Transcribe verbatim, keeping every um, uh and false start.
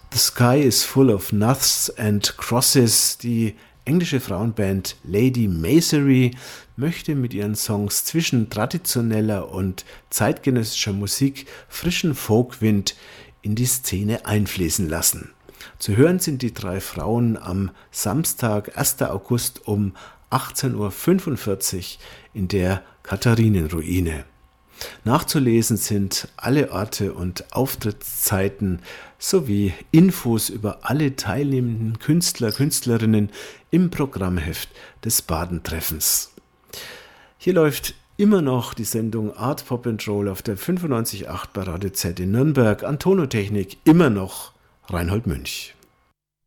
The Sky is Full of Nuths and Crosses. Die englische Frauenband Lady Masery möchte mit ihren Songs zwischen traditioneller und zeitgenössischer Musik frischen Folkwind in die Szene einfließen lassen. Zu hören sind die drei Frauen am Samstag, ersten August um achtzehn Uhr fünfundvierzig in der Katharinenruine. Nachzulesen sind alle Orte und Auftrittszeiten sowie Infos über alle teilnehmenden Künstler, Künstlerinnen im Programmheft des Baden-Treffens. Hier läuft immer noch die Sendung Art Pop and Roll auf der fünfundneunzig Komma acht bei Radio Z in Nürnberg. An Tonotechnik immer noch Reinhold Münch.